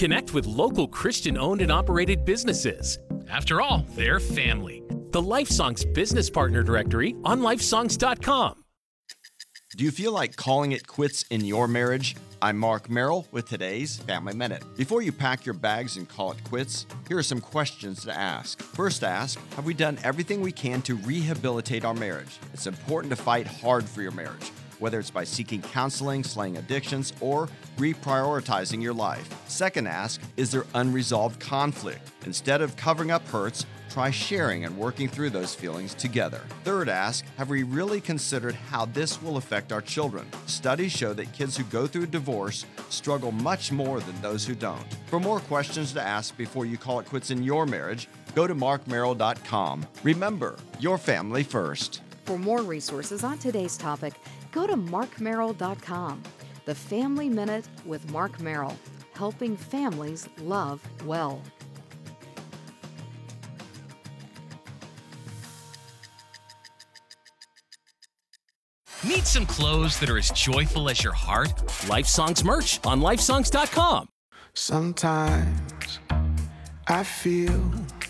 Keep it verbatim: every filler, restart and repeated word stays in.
Connect with local Christian-owned and operated businesses. After all, they're family. The LifeSongs Business Partner Directory on lifesongs dot com. Do you feel like calling it quits in your marriage? I'm Mark Merrill with today's Family Minute. Before you pack your bags and call it quits, here are some questions to ask. First, ask, have we done everything we can to rehabilitate our marriage? It's important to fight hard for your marriage, whether it's by seeking counseling, slaying addictions, or reprioritizing your life. Second, ask, is there unresolved conflict? Instead of covering up hurts, try sharing and working through those feelings together. Third, ask, have we really considered how this will affect our children? Studies show that kids who go through a divorce struggle much more than those who don't. For more questions to ask before you call it quits in your marriage, go to mark merrill dot com. Remember, your family first. For more resources on today's topic, go to mark merrill dot com. The Family Minute with Mark Merrill, helping families love well. Need some clothes that are as joyful as your heart? LifeSongs merch on lifesongs dot com. Sometimes I feel